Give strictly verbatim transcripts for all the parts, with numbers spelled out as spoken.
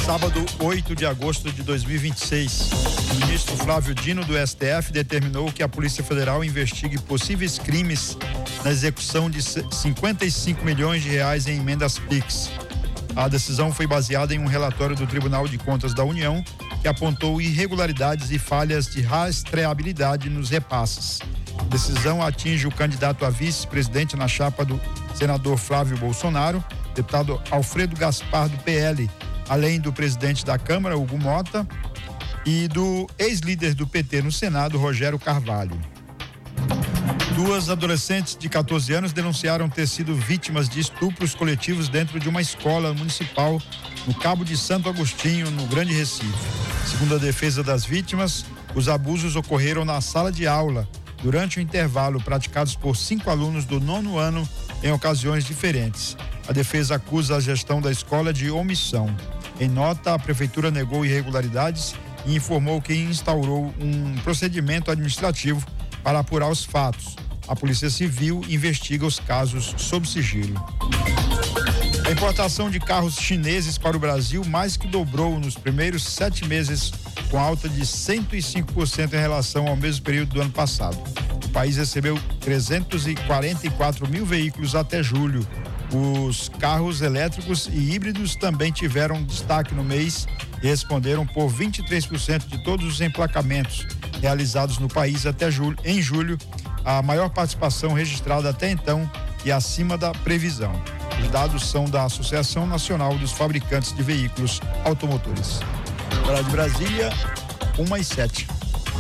Sábado, oito de agosto de dois mil e vinte e seis, o ministro Flávio Dino do S T F determinou que a Polícia Federal investigue possíveis crimes na execução de cinquenta e cinco milhões de reais em emendas Pix. A decisão foi baseada em um relatório do Tribunal de Contas da União que apontou irregularidades e falhas de rastreabilidade nos repasses. A decisão atinge o candidato a vice-presidente na chapa do senador Flávio Bolsonaro, deputado Alfredo Gaspar do P L, além do presidente da Câmara, Hugo Mota, e do ex-líder do P T no Senado, Rogério Carvalho. Duas adolescentes de catorze anos denunciaram ter sido vítimas de estupros coletivos dentro de uma escola municipal no Cabo de Santo Agostinho, no Grande Recife. Segundo a defesa das vítimas, os abusos ocorreram na sala de aula, durante o intervalo, praticados por cinco alunos do nono ano em ocasiões diferentes. A defesa acusa a gestão da escola de omissão. Em nota, a prefeitura negou irregularidades e informou que instaurou um procedimento administrativo para apurar os fatos. A Polícia Civil investiga os casos sob sigilo. A importação de carros chineses para o Brasil mais que dobrou nos primeiros sete meses, com alta de cento e cinco por cento em relação ao mesmo período do ano passado. O país recebeu trezentos e quarenta e quatro mil veículos até julho. Os carros elétricos e híbridos também tiveram destaque no mês e responderam por vinte e três por cento de todos os emplacamentos realizados no país até julho, em julho, a maior participação registrada até então e acima da previsão. Os dados são da Associação Nacional dos Fabricantes de Veículos Automotores. Para de Brasília, uma e sete.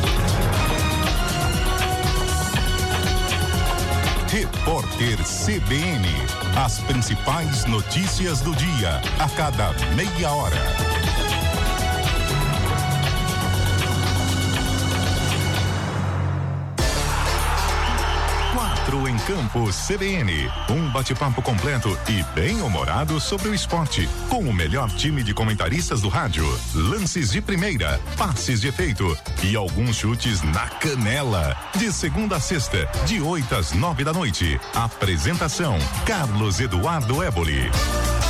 Repórter C B N. As principais notícias do dia, a cada meia hora. Quatro em Campo C B N. Um bate-papo completo e bem humorado sobre o esporte. Com o melhor time de comentaristas do rádio. Lances de primeira, passes de efeito e alguns chutes na canela. De segunda a sexta, de oito às nove da noite. Apresentação: Carlos Eduardo Éboli.